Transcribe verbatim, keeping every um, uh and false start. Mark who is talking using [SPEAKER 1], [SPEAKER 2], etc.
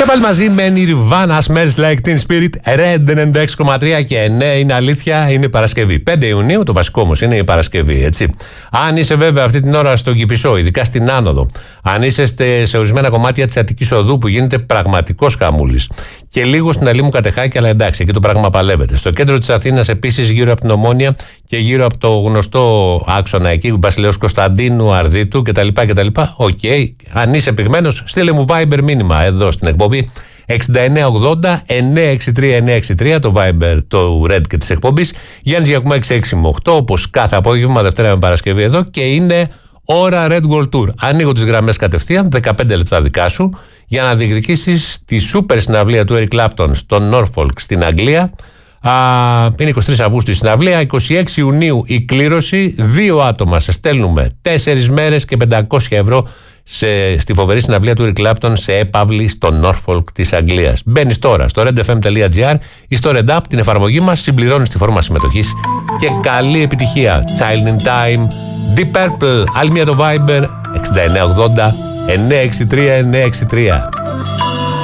[SPEAKER 1] Και πάλι μαζί με Nirvana, Smells Like Teen Spirit, Red ενενήντα έξι κόμμα τρία. Και ναι, είναι αλήθεια, είναι Παρασκευή. πέντε Ιουνίου, το βασικό όμως είναι η Παρασκευή, έτσι. Αν είσαι βέβαια αυτή την ώρα στο Κηφισό, ειδικά στην Άνοδο, αν είσαι σε ορισμένα κομμάτια της Αττικής Οδού που γίνεται πραγματικός χαμούλης, και λίγο στην Αλήμου Κατεχάκη, αλλά εντάξει, εκεί το πράγμα παλεύεται. Στο κέντρο της Αθήνας επίσης, γύρω από την Ομόνια και γύρω από το γνωστό άξονα εκεί, Βασιλέως Κωνσταντίνου, Αρδίτου κτλ. κτλ. Οκ. Okay. Αν είσαι πυγμένος, στείλε μου Viber μήνυμα εδώ στην εκπομπή εξήντα εννέα ογδόντα εννιακόσια εξήντα τρία εννιακόσια εξήντα τρία, το Viber, το Red και της εκπομπής. Γιάννης Γιακουμά έξι έξι οκτώ, όπως κάθε απόγευμα, Δευτέρα με Παρασκευή εδώ, και είναι ώρα Red World Tour. Ανοίγω τις γραμμές κατευθείαν, δεκαπέντε λεπτά δικά σου, για να διεκδικήσεις τη σούπερ συναυλία του Eric Clapton στο Norfolk στην Αγγλία. Α, είναι εικοστή τρίτη Αυγούστου η συναυλία, εικοστή έκτη Ιουνίου η κλήρωση. Δύο άτομα σε στέλνουμε, τέσσερις μέρες και πεντακόσια ευρώ σε, στη φοβερή συναυλία του Eric Clapton σε έπαυλη στο Norfolk της Αγγλίας. Μπαίνεις τώρα στο redfm.gr ή στο Red App, την εφαρμογή μας, συμπληρώνεις τη φόρμα συμμετοχής και καλή επιτυχία. Child in Time, Deep Purple, άλλη μία το Viber εξήντα εννέα ογδόντα εννιακόσια εξήντα τρία εννιακόσια εξήντα τρία.